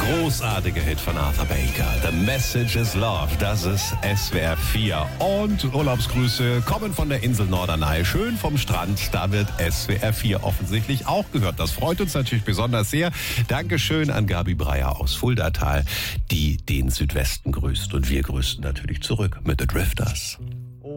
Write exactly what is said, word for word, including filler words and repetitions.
großartige Hit von Arthur Baker. The Message is Love. Das ist S W R vier. Und Urlaubsgrüße kommen von der Insel Norderney. Schön vom Strand. Da wird S W R vier offensichtlich auch gehört. Das freut uns natürlich besonders sehr. Dankeschön an Gabi Breyer aus Fuldatal, die den Südwesten grüßt. Und wir grüßen natürlich zurück mit The Drifters.